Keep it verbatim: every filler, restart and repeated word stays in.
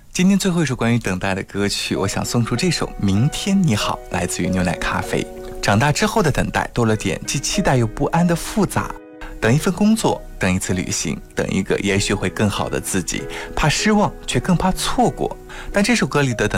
今天最后一首关于等待的歌曲，我想送出这首《明天你好》，来自于牛奶咖啡。长大之后的等待多了点既期待又不安的复杂，等一份工作，等一次旅行，等一个也许会更好的自己，怕失望却更怕错过。但这首歌里的等